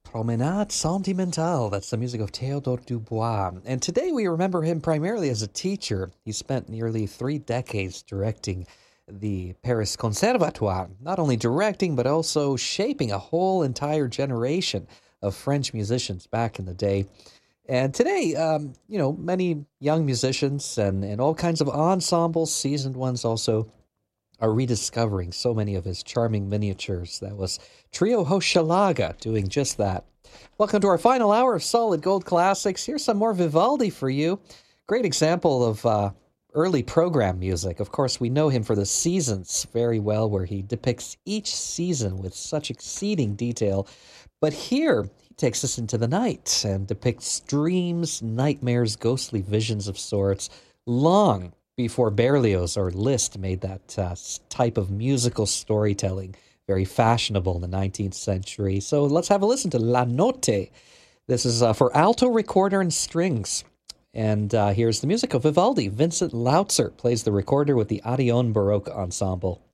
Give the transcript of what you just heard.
Promenade Sentimentale. That's the music of Théodore Dubois. And today we remember him primarily as a teacher. He spent nearly 3 decades directing the Paris Conservatoire, not only directing, but also shaping a whole entire generation of French musicians back in the day. And today, many young musicians and all kinds of ensembles, seasoned ones also, are rediscovering so many of his charming miniatures. That was Trio Hochelaga doing just that. Welcome to our final hour of Solid Gold Classics. Here's some more Vivaldi for you. Great example of early program music. Of course, we know him for the seasons very well, where he depicts each season with such exceeding detail. But here, he takes us into the night and depicts dreams, nightmares, ghostly visions of sorts, long before Berlioz or Liszt made that type of musical storytelling very fashionable in the 19th century. So let's have a listen to La Notte. This is for alto, recorder, and strings. And here's the music of Vivaldi. Vincent Lautzer plays the recorder with the Arion Baroque Ensemble.